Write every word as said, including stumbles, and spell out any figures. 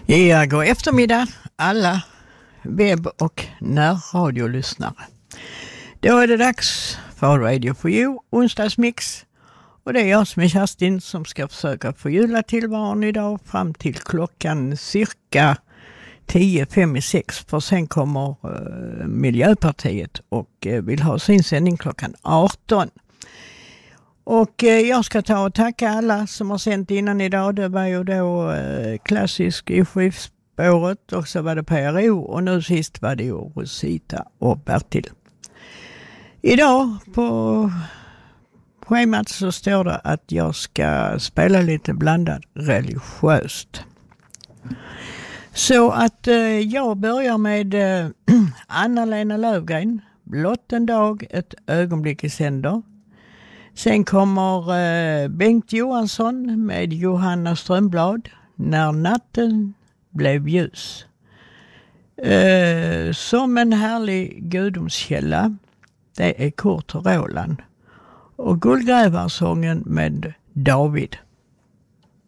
Ja, god eftermiddag alla webb- och närradiolyssnare. Då är det dags för Radio for You, onsdagsmix. Och det är jag som är Kerstin som ska försöka förgylla tillvaron idag fram till klockan cirka tio, fem i sex. För sen kommer uh, Miljöpartiet och uh, vill ha sin sändning klockan arton. Och eh, jag ska ta och tacka alla som har sänt innan idag. Det var ju då eh, klassisk i skiftspåret och så var det P R O och nu sist var det ju Rosita och Bertil. Idag på schemat så står det att jag ska spela lite blandad religiöst. Så att eh, jag börjar med eh, Anna-Lena Löfgren, Blott en dag, ett ögonblick i sänder. Sen kommer eh, Bengt Johansson med Johanna Strömblad, När natten blev ljus. Eh, som en härlig gudomskälla, det är Kurt Roland. Och Guldgrävarsången med David.